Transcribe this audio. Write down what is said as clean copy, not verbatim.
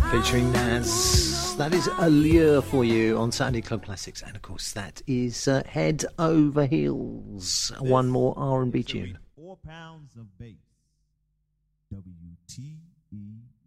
featuring Naz. That is Allure for you on Saturday Club Classics, and of course that is Head Over Heels. One more R&B tune. 4 pounds of bass. WTE